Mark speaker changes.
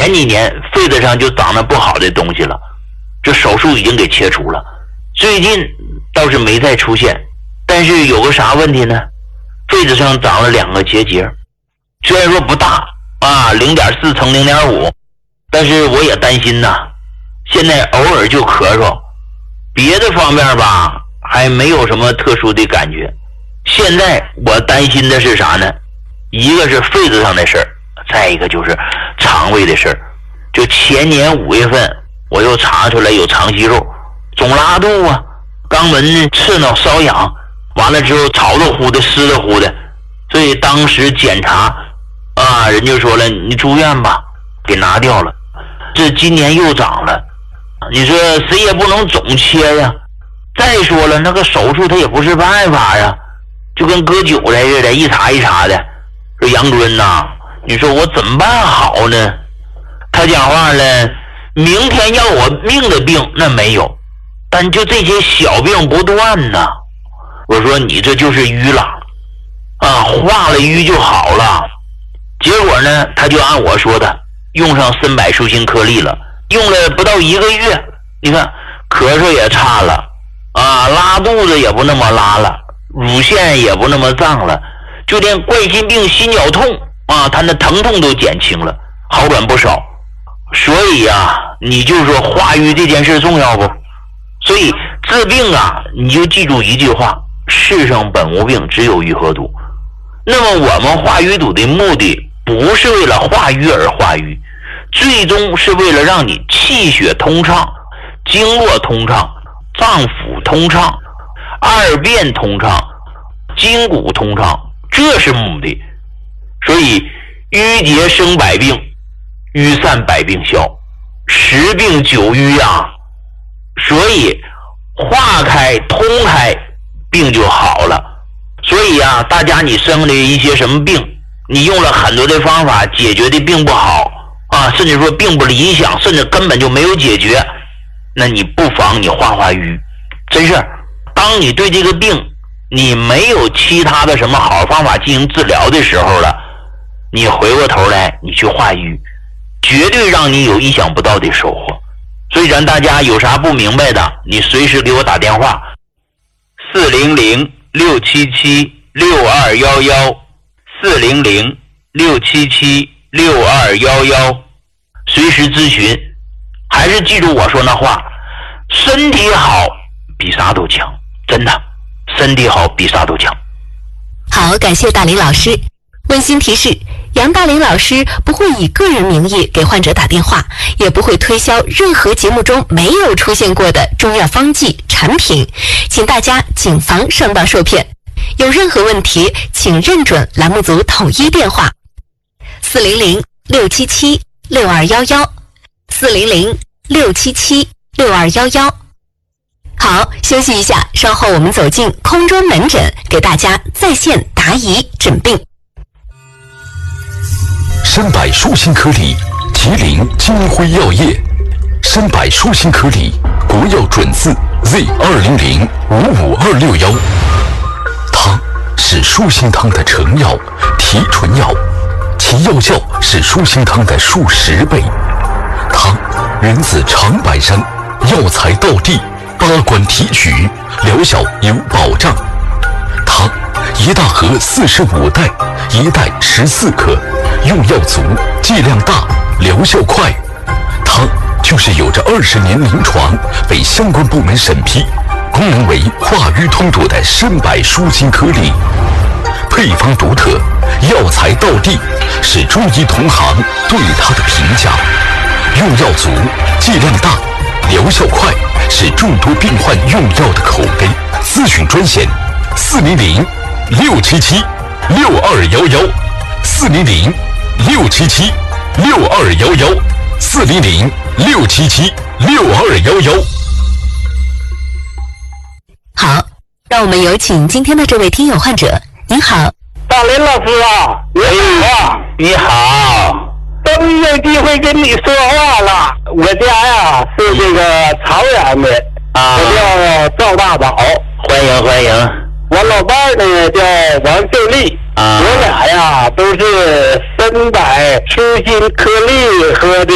Speaker 1: 前几年肺子上就长了不好的东西了，这手术已经给切除了，最近倒是没再出现。但是有个啥问题呢？肺子上长了2个结节，虽然说不大啊，0.4乘0.5，但是我也担心呐。现在偶尔就咳嗽，别的方面吧还没有什么特殊的感觉。现在我担心的是啥呢？一个是肺子上的事儿，再一个就是肠胃的事儿。就前年5月份我又查出来有肠息肉，总拉肚啊，肛门呢刺挠瘙痒，完了之后潮的乎的湿的乎的，所以当时检查啊，人就说了你住院吧，给拿掉了。这今年又长了，你说谁也不能总切呀。再说了，那个手术它也不是办法呀，就跟割韭菜似的，一茬一茬的。说杨主任呐，你说我怎么办好呢？他讲话了，明天要我命的病那没有，但就这些小病不断呐。我说你这就是淤了啊，化了淤就好了。结果呢，他就按我说的用上参柏舒心颗粒了，用了不到1个月，你看咳嗽也差了啊，拉肚子也不那么拉了，乳腺也不那么胀了，就连冠心病、心绞痛啊，他那疼痛都减轻了，好转不少。所以呀，你就说化瘀这件事重要不？所以治病啊，你就记住一句话：世上本无病，只有瘀和堵。那么我们化瘀堵的目的不是为了化瘀而化瘀，最终是为了让你气血通畅、经络通畅、脏腑通畅、二便通畅、筋骨通畅，这是目的。所以瘀结生百病，瘀散百病消，10病9瘀啊。所以化开通开，病就好了。所以啊，大家你生了一些什么病，你用了很多的方法解决的并不好啊，甚至说并不理想，甚至根本就没有解决，那你不妨你化瘀。真是当你对这个病你没有其他的什么好方法进行治疗的时候了，你回过头来你去化瘀，绝对让你有意想不到的收获。所以咱大家有啥不明白的，你随时给我打电话，400-677-6211，400-677-6211，随时咨询。还是记住我说那话，身体好比啥都强，真的，身体好比啥都强。
Speaker 2: 好，感谢大林老师。温馨提示，杨大林老师不会以个人名义给患者打电话，也不会推销任何节目中没有出现过的中药方剂产品，请大家谨防上当受骗。有任何问题，请认准栏目组统一电话：400-677-6211，400-677-6211。好，休息一下，稍后我们走进空中门诊，给大家在线答疑诊病。
Speaker 3: 参柏舒心颗粒，吉林金辉药业。参柏舒心颗粒，国药准字 Z200-55261。它是舒心汤的成药、提纯药，其药效是舒心汤的数10倍。它源自长白山，药材到地，8管提取，疗效有保障。它一大盒45袋，一袋14克，用药足，剂量大，疗效快。它就是有着20年临床，被相关部门审批，功能为化瘀通堵的参柏舒心颗粒。配方独特，药材到地，是中医同行对它的评价。用药足，剂量大，疗效快，是众多病患用药的口碑。咨询专线400-677-6211，400-677-6211，400-677-6211。
Speaker 2: 好，让我们有请今天的这位听友患者。您好，
Speaker 4: 大林老师啊，你好啊！
Speaker 1: 你好，
Speaker 4: 终于有机会跟你说话了。我家呀是这个朝阳的，我叫赵大宝，
Speaker 1: 欢迎欢迎。
Speaker 4: 我老伴儿呢叫王秀丽，我俩呀都是参柏舒心颗粒喝的